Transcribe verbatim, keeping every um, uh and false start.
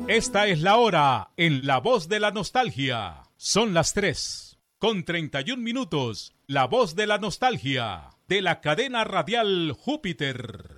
Esta es la hora en La Voz de la Nostalgia. Son las tres con treinta y un minutos. La Voz de la Nostalgia de la cadena radial Júpiter.